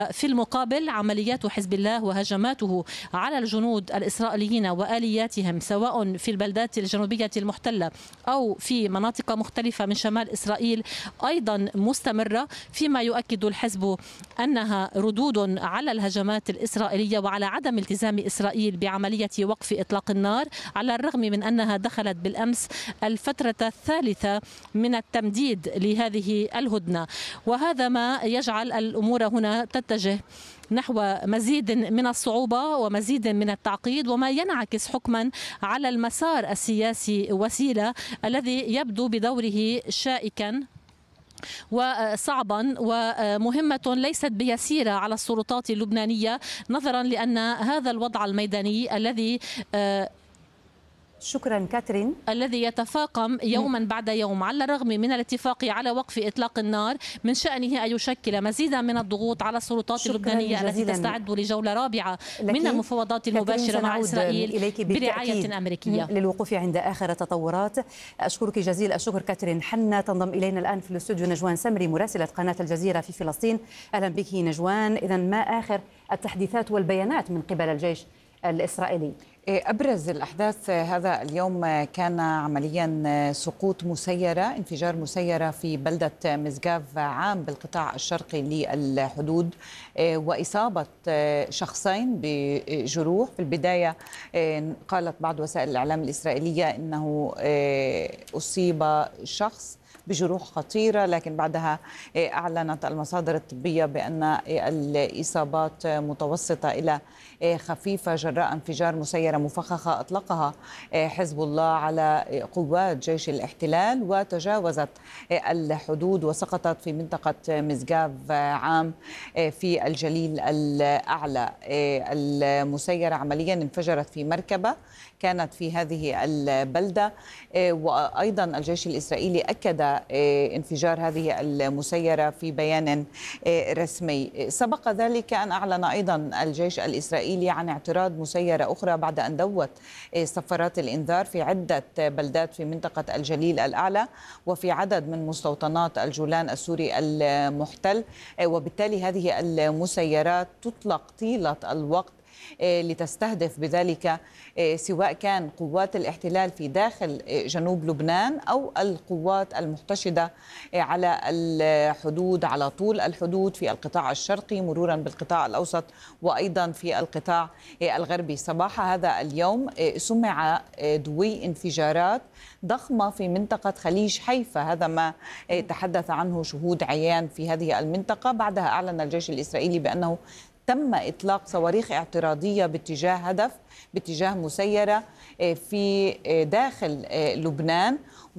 في المقابل عمليات حزب الله وهجماته على الجنود الإسرائيليين وآلياتهم سواء في البلدات الجنوبية المحتلة أو في مناطق مختلفة من شمال إسرائيل أيضا مستمرة، فيما يؤكد الحزب أنها ردود على الهجمات الإسرائيلية وعلى عدم التزام إسرائيل بعملية وقف إطلاق النار، على الرغم من أنها دخلت بالأمس الفترة الثالثة من التمديد لهذه الهدنة. وهذا ما يجعل الأمور هنا تتجه نحو مزيد من الصعوبة ومزيد من التعقيد، وما ينعكس حكما على المسار السياسي وسيلة الذي يبدو بدوره شائكا وصعبا ومهمة ليست بيسيرة على السلطات اللبنانية، نظرا لأن هذا الوضع الميداني شكرا كاترين الذي يتفاقم يوما بعد يوم، على الرغم من الاتفاق على وقف إطلاق النار، من شأنه أن يشكل مزيدا من الضغوط على السلطات اللبنانية التي تستعد لجولة رابعة من المفاوضات المباشرة مع إسرائيل برعاية أمريكية. للوقوف عند آخر التطورات. أشكرك جزيل الشكر كاترين حنا. تنضم إلينا الآن في الاستوديو نجوان سمري مراسلة قناة الجزيرة في فلسطين. أهلا بك نجوان. إذا ما آخر التحديثات والبيانات من قبل الجيش الإسرائيلي؟ أبرز الأحداث هذا اليوم كان عمليا سقوط مسيرة، انفجار مسيرة في بلدة مسقاف عام بالقطاع الشرقي للحدود، وإصابة شخصين بجروح. في البداية قالت بعض وسائل الإعلام الإسرائيلية أنه أصيب شخص بجروح خطيرة، لكن بعدها أعلنت المصادر الطبية بأن الإصابات متوسطة إلى خفيفة جراء انفجار مسيرة مفخخة أطلقها حزب الله على قوات جيش الاحتلال وتجاوزت الحدود وسقطت في منطقة مسقاف عام في الجليل الأعلى. المسيرة عمليا انفجرت في مركبة كانت في هذه البلدة، وأيضا الجيش الإسرائيلي أكد انفجار هذه المسيرة في بيان رسمي. سبق ذلك أن أعلن أيضا الجيش الإسرائيلي عن اعتراض مسيرة أخرى بعد أن دوت صفارات الإنذار في عدة بلدات في منطقة الجليل الأعلى وفي عدد من مستوطنات الجولان السوري المحتل، وبالتالي هذه المسيرات تطلق طيلة الوقت لتستهدف بذلك سواء كان قوات الاحتلال في داخل جنوب لبنان أو القوات المحتشدة على الحدود، على طول الحدود في القطاع الشرقي مرورا بالقطاع الأوسط وأيضا في القطاع الغربي. صباح هذا اليوم سمع دوي انفجارات ضخمة في منطقة خليج حيفا، هذا ما تحدث عنه شهود عيان في هذه المنطقة. بعدها أعلن الجيش الإسرائيلي بأنه تم إطلاق صواريخ اعتراضية باتجاه هدف، باتجاه مسيرة في داخل لبنان.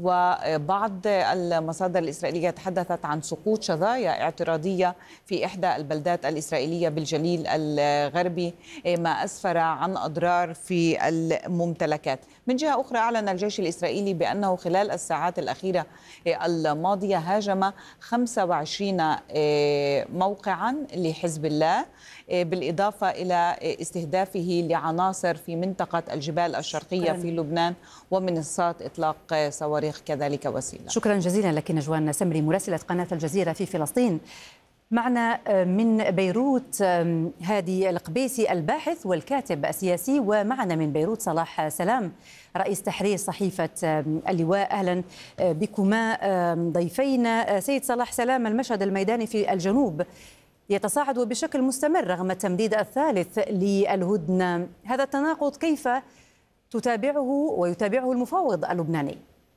وبعض المصادر الإسرائيلية تحدثت عن سقوط شظايا اعتراضية في إحدى البلدات الإسرائيلية بالجليل الغربي، ما أسفر عن أضرار في الممتلكات. من جهة أخرى أعلن الجيش الإسرائيلي بأنه خلال الساعات الأخيرة الماضية هاجم 25 موقعا لحزب الله، بالإضافة إلى استهدافه لعناصر في منطقة الجبال الشرقية في لبنان ومنصات إطلاق صواريخ كذلك وسيلة. شكرا جزيلا لك نجوان سمري مراسلة قناة الجزيرة في فلسطين. معنا من بيروت هادي القبيسي الباحث والكاتب السياسي، ومعنا من بيروت صلاح سلام رئيس تحرير صحيفة اللواء. أهلا بكما ضيفينا. سيد صلاح سلام، المشهد الميداني في الجنوب يتصاعد بشكل مستمر رغم التمديد الثالث للهدنة، هذا التناقض كيف تتابعه ويتابعه المفاوض اللبناني؟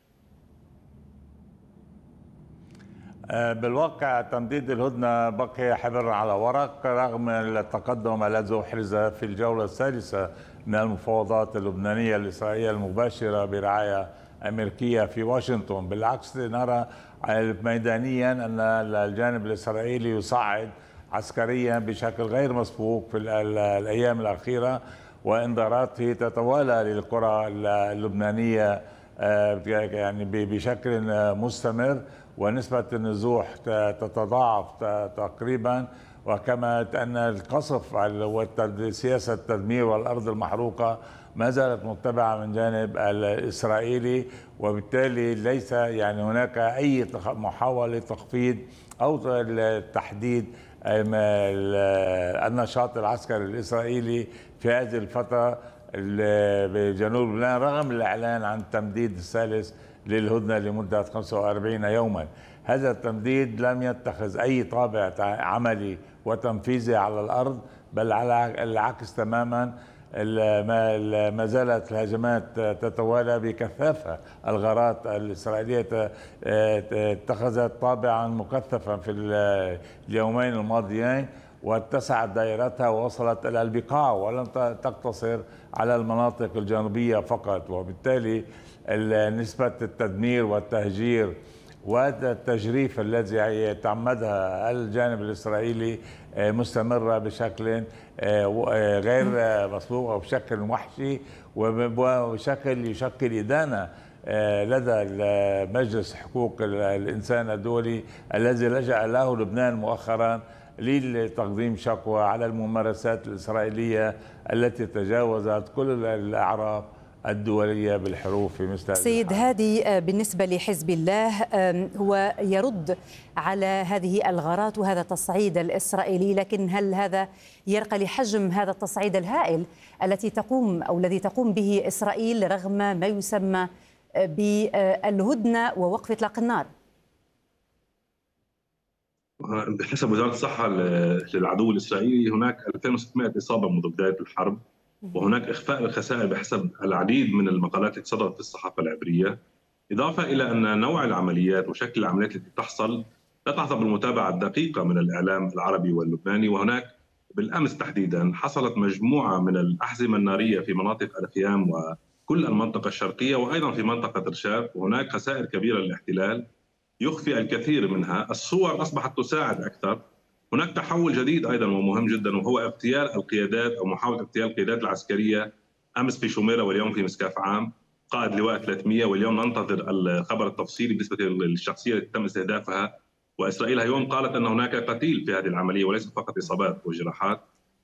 بالواقع تمديد الهدنة بقي حبر على ورق رغم التقدم الذي أحرز في الجولة الثالثة من المفاوضات اللبنانية الإسرائيلية المباشرة برعاية أمريكية في واشنطن. بالعكس نرى ميدانيا أن الجانب الإسرائيلي يصعد عسكريا بشكل غير مسبوق في الأيام الأخيرة، وإنذاراته تتوالى للقرى اللبنانية يعني بشكل مستمر، ونسبة النزوح تتضاعف تقريبا، وكما أن القصف وسياسة التدمير والأرض المحروقة ما زالت متبعة من جانب الإسرائيلي، وبالتالي ليس يعني هناك أي محاولة تخفيض أو تحديد النشاط العسكري الإسرائيلي في هذه الفترة بجنوب لبنان، رغم الإعلان عن التمديد الثالث للهدنة لمدة 45 يوما. هذا التمديد لم يتخذ أي طابع عملي وتنفيذي على الأرض، بل على العكس تماما. ما زالت الهجمات تتوالى بكثافة. الغارات الإسرائيلية اتخذت طابعا مكثفا في اليومين الماضيين، واتسعت دائرتها ووصلت إلى البقاع ولم تقتصر على المناطق الجنوبية فقط. وبالتالي نسبة التدمير والتهجير والتجريف الذي يتعمدها الجانب الإسرائيلي مستمرة بشكل غير مسبوق وبشكل وحشي وبشكل يشكل إدانة لدى مجلس حقوق الإنسان الدولي الذي لجأ له لبنان مؤخرا لتقديم شكوى على الممارسات الإسرائيلية التي تجاوزت كل الأعراف الدولية بالحروب في مثل هذه سيد هادي، بالنسبة لحزب الله هو يرد على هذه الغارات وهذا التصعيد الإسرائيلي، لكن هل هذا يرقى لحجم هذا التصعيد الهائل الذي تقوم به إسرائيل رغم ما يسمى بالهدنة ووقف إطلاق النار؟ بحسب وزارة الصحة للعدو الإسرائيلي هناك 2600 إصابة منذ بداية الحرب، وهناك إخفاء للخسائر بحسب العديد من المقالات التي صدرت في الصحافة العبرية، إضافة إلى أن نوع العمليات وشكل العمليات التي تحصل لا تحظى بالمتابعة الدقيقة من الإعلام العربي واللبناني. وهناك بالأمس تحديدا حصلت مجموعة من الأحزمة النارية في مناطق الخيام وكل المنطقة الشرقية وأيضا في منطقة رشاف، وهناك خسائر كبيرة للاحتلال يخفي الكثير منها. الصور أصبحت تساعد أكثر. هناك تحول جديد أيضا ومهم جدا، وهو اغتيال القيادات أو محاولة اغتيال القيادات العسكرية، أمس في شوميرة واليوم في مسكاف عام، قائد لواء 300، واليوم ننتظر الخبر التفصيلي بالنسبة للشخصية التي تم استهدافها. وإسرائيل اليوم قالت أن هناك قتيل في هذه العملية وليس فقط إصابات وجراحات.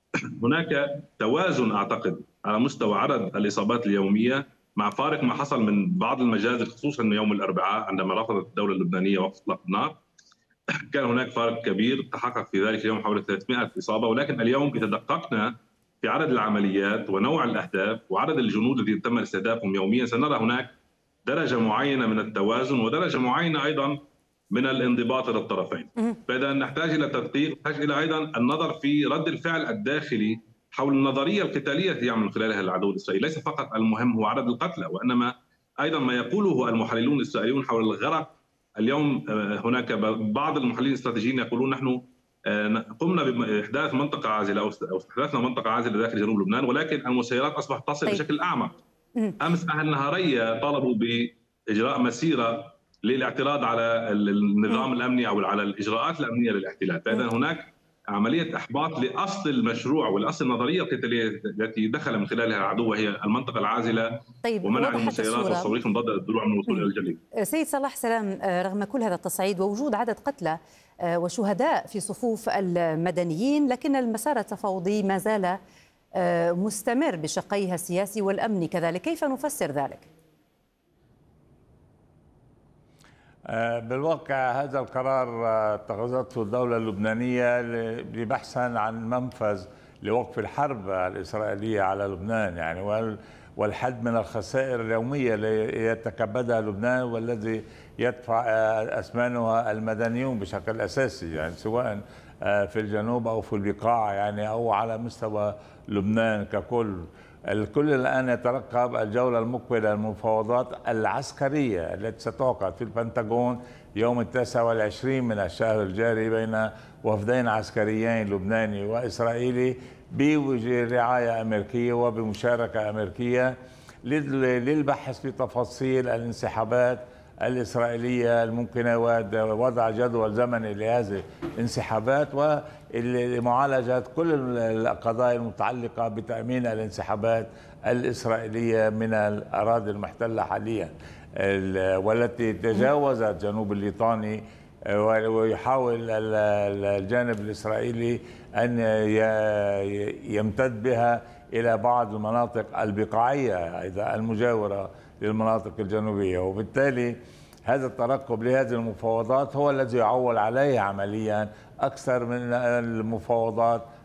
هناك توازن أعتقد على مستوى عدد الإصابات اليومية، مع فارق ما حصل من بعض المجازر خصوصا يوم الأربعاء عندما رفضت الدولة اللبنانية وقف إطلاق النار. كان هناك فارق كبير تحقق في ذلك اليوم حوالي 300 إصابة، ولكن اليوم إذا دققنا في عدد العمليات ونوع الأهداف وعدد الجنود الذين تم استهدافهم يوميا سنرى هناك درجة معينة من التوازن ودرجة معينة أيضا من الانضباط للطرفين. فإذا نحتاج إلى تدقيق، نحتاج إلى أيضا النظر في رد الفعل الداخلي حول النظرية القتالية التي يعمل خلالها العدو الإسرائيلي. ليس فقط المهم هو عدد القتلى، وإنما أيضا ما يقوله المحللون الإسرائيليون حول الغرق. اليوم هناك بعض المحللين الاستراتيجيين يقولون نحن قمنا بإحداث منطقة عازلة أو استحداثنا منطقة عازلة داخل جنوب لبنان، ولكن المسيرات أصبحت تصل بشكل أعمق. أمس أهل النهارية طالبوا بإجراء مسيرة للاعتراض على النظام الأمني أو على الإجراءات الأمنية للاحتلال. فإذا هناك عملية إحباط لأصل المشروع والأصل النظرية القتالية التي دخل من خلالها العدو، وهي المنطقة العازلة ومنع المسيرات والصواريخ ضد الدروع من الوصول إلى الجليد. سيد صلاح سلام، رغم كل هذا التصعيد ووجود عدد قتلى وشهداء في صفوف المدنيين، لكن المسار التفاوضي ما زال مستمر بشقيها السياسي والأمني كذلك، كيف نفسر ذلك؟ بالواقع هذا القرار اتخذته الدولة اللبنانية لبحثا عن منفذ لوقف الحرب الإسرائيلية على لبنان، يعني والحد من الخسائر اليومية اللي يتكبدها لبنان والذي يدفع أثمانها المدنيون بشكل أساسي، يعني سواء في الجنوب أو في البقاع، يعني أو على مستوى لبنان ككل. الكل الآن يترقب الجولة المقبلة المفاوضات العسكرية التي ستعقد في البنتاغون يوم 29 من الشهر الجاري بين وفدين عسكريين لبناني وإسرائيلي برعاية أمريكية وبمشاركة أمريكية للبحث في تفاصيل الانسحابات الإسرائيلية الممكنة ووضع جدول زمني لهذه الانسحابات ولمعالجة كل القضايا المتعلقة بتأمين الانسحابات الإسرائيلية من الأراضي المحتلة حاليا والتي تجاوزت جنوب الليطاني. ويحاول الجانب الإسرائيلي أن يمتد بها إلى بعض المناطق البقاعية أيضا المجاورة للمناطق الجنوبية. وبالتالي هذا الترقب لهذه المفاوضات هو الذي يعول عليه عمليا أكثر من المفاوضات